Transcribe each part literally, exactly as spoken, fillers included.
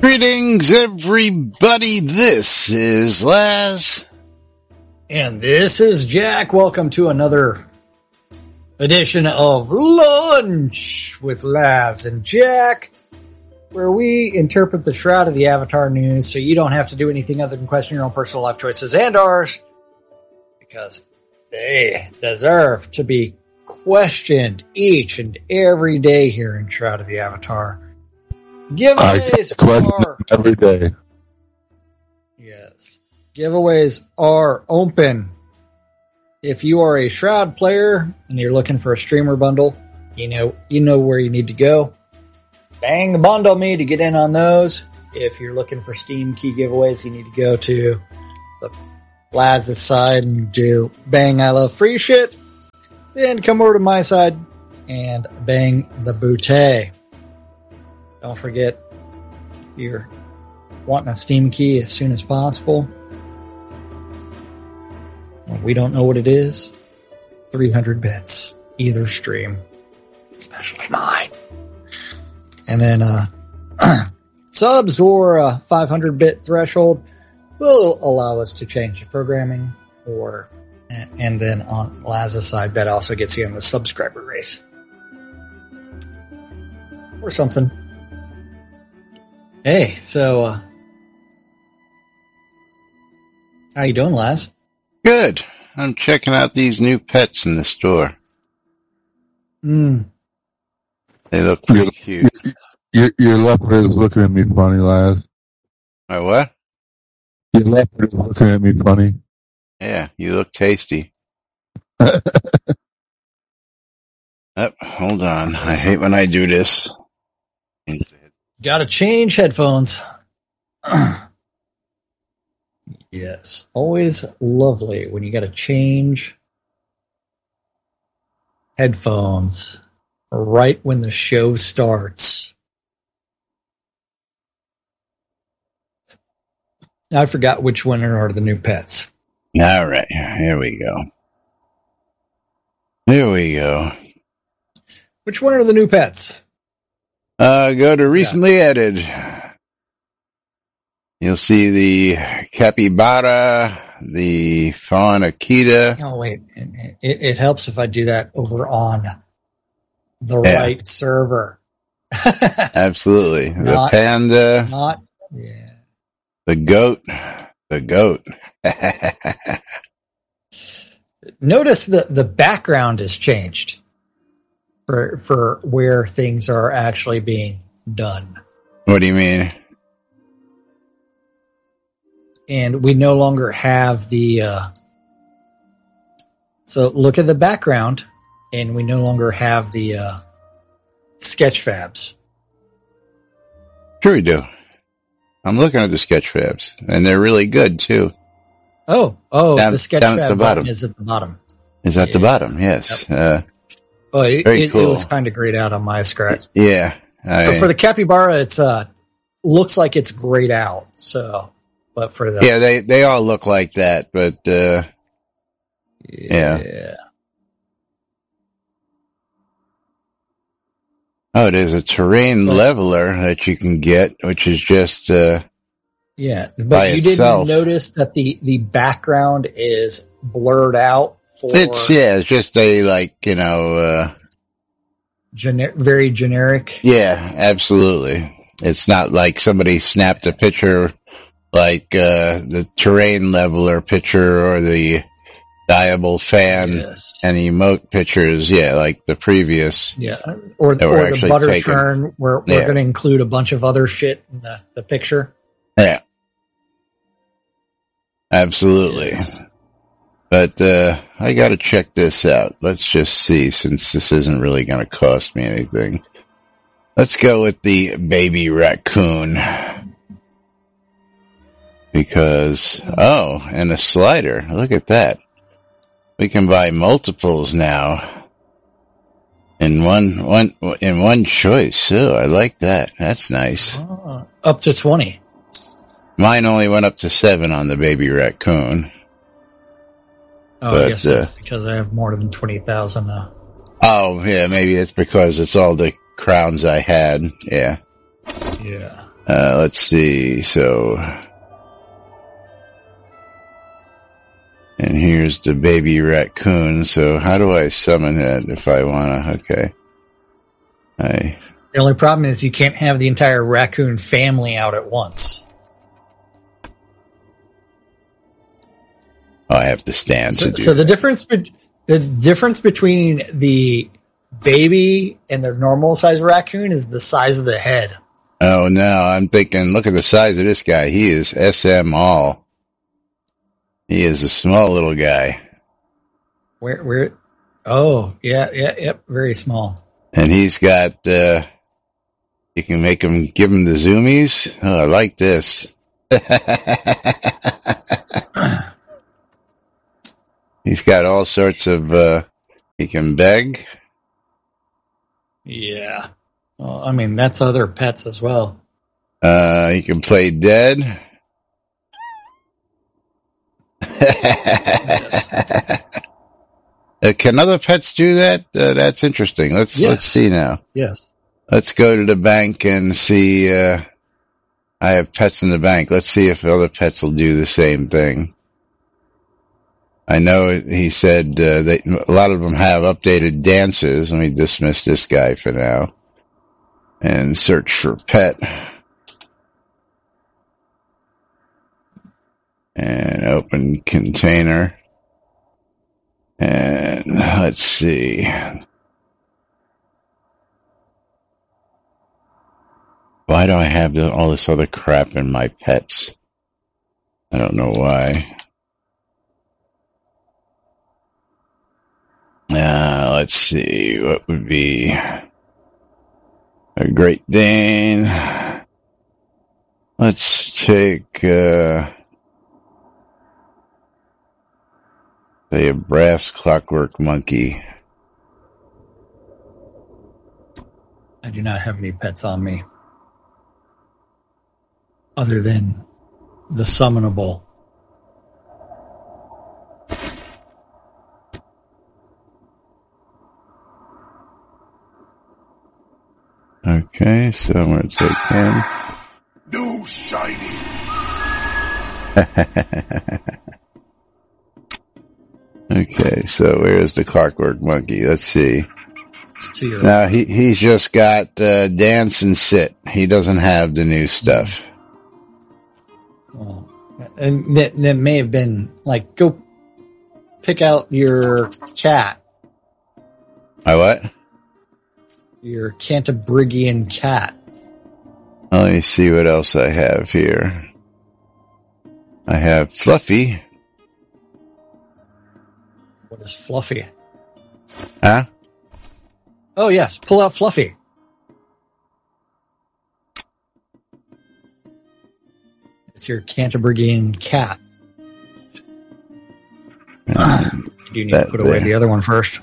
Greetings, everybody. This is Laz. And this is Jack. Welcome to another edition of Lunch with Laz and Jack, where we interpret the shroud of the Avatar news so you don't have to do anything other than question your own personal life choices and ours, because they deserve to be questioned each and every day here in Shroud of the Avatar. Giveaways are every day. Yes. Giveaways are open. If you are a Shroud player and you're looking for a streamer bundle, you know you know where you need to go. Bang bundle me to get in on those. If you're looking for Steam key giveaways, you need to go to the Laz's side and do Bang I Love Free Shit. Then come over to my side and bang the bootay. Don't forget, you're wanting a Steam key as soon as possible. Well, we don't know what it is. three hundred bits, either stream, especially mine. And then uh, subs or a five hundred bit threshold will allow us to change the programming. Or and then on Laz's side, that also gets you in the subscriber race or something. Hey, so, uh, how you doing, Laz? Good. I'm checking out these new pets in the store. Mm. They look pretty your, cute. Your, your leopard is looking at me funny, Laz. My what? Your leopard is looking at me funny. Yeah, you look tasty. Oh, hold on. I hate when I do this. Gotta change headphones. Yes. Always lovely when you gotta change headphones right when the show starts. I forgot which one are the new pets. All right. Here we go. Here we go. Which one are the new pets? Uh, go to recently yeah. added. You'll see the capybara, the fawn akita. Oh, wait. It, it helps if I do that over on the yeah. right server. Absolutely. Not, the panda. Not, yeah. The goat. The goat. Notice the, the background has changed. For for where things are actually being done. What do you mean? And we no longer have the... Uh, so look at the background, and we no longer have the uh, sketch fabs. Sure we do. I'm looking at the sketch fabs, and they're really good, too. Oh, oh, down, the sketch fab button bottom. is at the bottom. Is at yeah. the bottom, yes. Yep. Uh, Oh, it, Very it, cool. it was kind of grayed out on my scratch. Yeah. I, so for the capybara, it's uh looks like it's grayed out. So, but for the yeah, they they all look like that, but uh, yeah. yeah. Oh, there's a terrain but, leveler that you can get, which is just uh, yeah. But you itself. didn't notice that the the background is blurred out. It's, yeah, it's just a, like, you know, uh, Gener- very generic. Yeah, absolutely. It's not like somebody snapped a picture like, uh, the terrain leveler picture or the diable fan yes. and emote pictures. Yeah, like the previous. Yeah. Or, or the butter taken. churn where we're yeah. going to include a bunch of other shit in the, the picture. Yeah. Absolutely. Yes. But, uh, I gotta check this out. Let's just see, since this isn't really gonna cost me anything. Let's go with the baby raccoon. Because, oh, and a slider. Look at that. We can buy multiples now. In one, one, in one choice. Oh, I like that. That's nice. Oh, up to twenty. Mine only went up to seven on the baby raccoon. Oh, but, I guess that's uh, because I have more than twenty thousand now. Oh, yeah, maybe it's because it's all the crowns I had. Yeah. Yeah. Uh, let's see. So, and here's the baby raccoon. So how do I summon it if I want to? Okay. I. The only problem is you can't have the entire raccoon family out at once. Oh, I have to stand So, to do so the that. difference, be- the difference between the baby and the normal size raccoon is the size of the head. Oh no, I'm thinking, look at the size of this guy. He is S M all. He is a small little guy. Where, where? Oh, yeah, yeah, yep, very small. And he's got, uh, you can make him, give him the zoomies. Oh, I like this. He's got all sorts of, uh, he can beg. Yeah. Well, I mean, that's other pets as well. Uh, he can play dead. Yes. Uh, can other pets do that? Uh, that's interesting. Let's, Yes. let's see now. Yes. Let's go to the bank and see, uh, I have pets in the bank. Let's see if other pets will do the same thing. I know he said, uh, that a lot of them have updated dances. Let me dismiss this guy for now and search for pet. And open container. And let's see. Why do I have all this other crap in my pets? I don't know why. Uh, let's see. What would be a Great Dane? Let's take, uh, say a brass clockwork monkey. I do not have any pets on me. Other than the summonable. Okay, so I'm going to take him. No shiny. Okay, so where's the clockwork monkey? Let's see. It's to your Now, he, he's just got uh, dance and sit. He doesn't have the new stuff. Well, and that, that may have been like, go pick out your cat, My what? your Cantabrigian cat. Let me see what else I have here. I have Fluffy. What is Fluffy? Huh? Oh, yes, pull out Fluffy. It's your Cantabrigian cat. Um, You do need that to put away there. the other one first.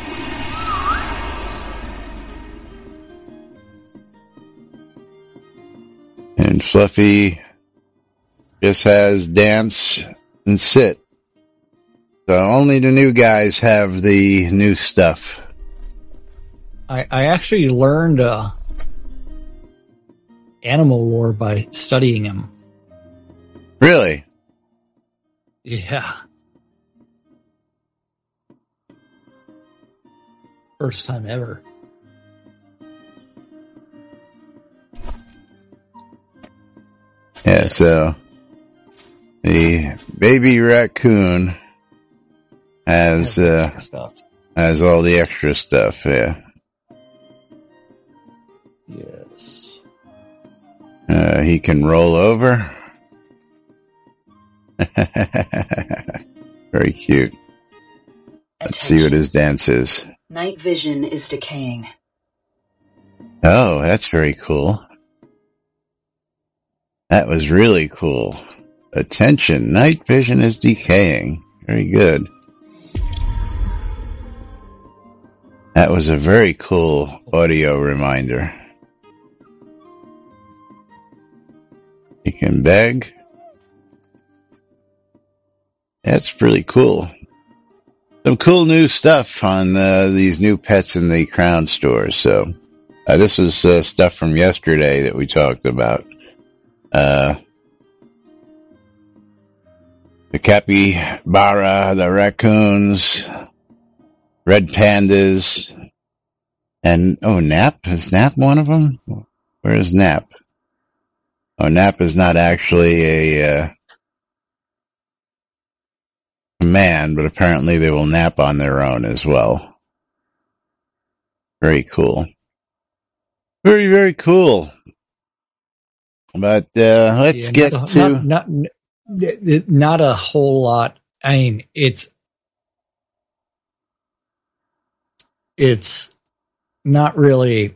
And Fluffy just has dance and sit. So only the new guys have the new stuff. I, I actually learned uh, animal lore by studying him. Really? Yeah. First time ever. Yeah, Yes. so the baby raccoon has uh, stuff. has all the extra stuff, yeah. Yes. Uh, he can roll over. Very cute. Let's see what his dance is. Night vision is decaying. Oh, that's very cool. That was really cool. Attention, night vision is decaying. Very good. That was a very cool audio reminder. You can beg. That's pretty cool. Some cool new stuff on uh, these new pets in the Crown stores. So Uh, this was uh, stuff from yesterday that we talked about. Uh, the capybara, the raccoons, red pandas, and, oh, Nap? Is Nap one of them? Where is Nap? Oh, Nap is not actually a, uh, man, but apparently they will nap on their own as well. Very cool. Very, very cool. But uh, let's Yeah, get not, to... not, not, not, not a whole lot. I mean, it's it's not really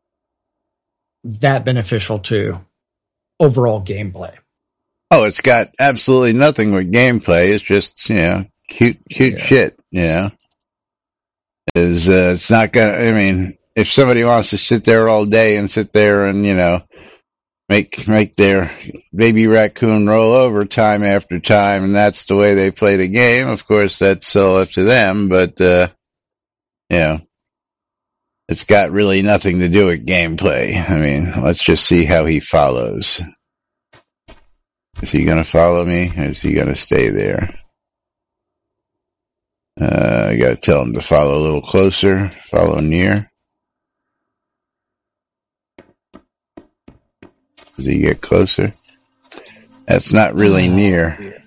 that beneficial to overall gameplay. Oh, it's got absolutely nothing with gameplay. It's just, you know, cute, cute Yeah. shit, you know. Is uh, it's not gonna, I mean, if somebody wants to sit there all day and sit there and, you know, make make their baby raccoon roll over time after time, and that's the way they play the game, of course, that's all up to them, but, uh, you know, it's got really nothing to do with gameplay. I mean, let's just see how he follows. Is he going to follow me, or is he going to stay there? Uh, I got to tell him to follow a little closer, follow near. Does he get closer? That's not really near.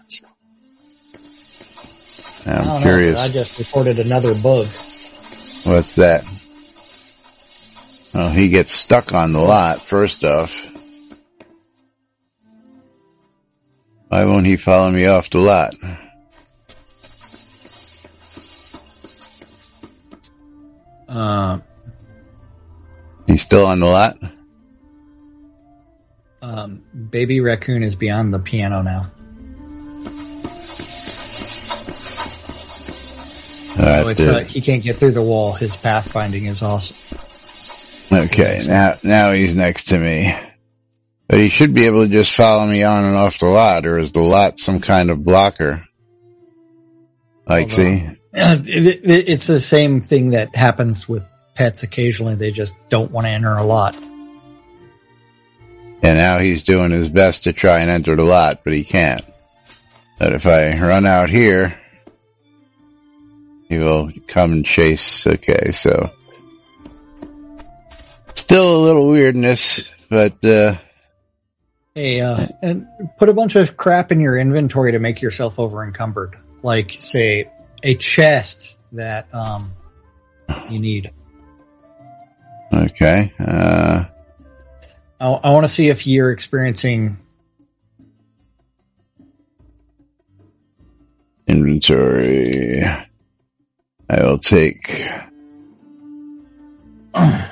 I I'm don't curious. know, I just reported another bug. What's that? Oh, he gets stuck on the lot, first off. Why won't he follow me off the lot? Uh, He's still on the lot? um, baby raccoon is beyond the piano now. Uh, Oh, it's, uh, he can't get through the wall. His pathfinding is awesome. okay, now now he's next to me. But he should be able to just follow me on and off the lot, or is the lot some kind of blocker? Like, Hold on. see? It, it, it's the same thing that happens with pets occasionally. They just don't want to enter a lot. And now he's doing his best to try and enter the lot, but he can't. But if I run out here, he will come and chase. Okay, so still a little weirdness, but uh Hey, uh, and put a bunch of crap in your inventory to make yourself over encumbered. Like, say, a chest that um you need. okay. Uh I, I want to see if you're experiencing. inventory. I will take oh.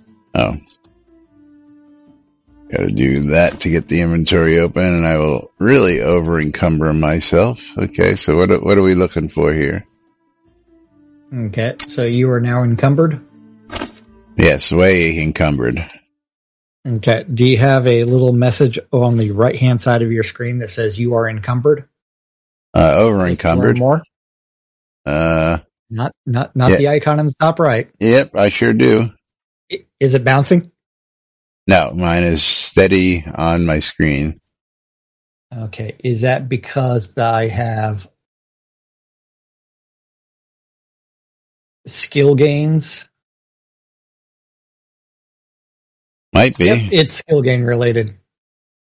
Gotta do that to get the inventory open, and I will really over encumber myself. Okay, so what what are we looking for here? Okay, so you are now encumbered. Yes, way encumbered. Okay, do you have a little message on the right hand side of your screen that says you are encumbered? Uh, over Learn encumbered. more. Uh, Not not not Yeah. the icon in the top right. yep, I sure do. I- Is it bouncing? No, mine is steady on my screen. Okay, is that because I have skill gains? Might be. Yep, it's skill gain related.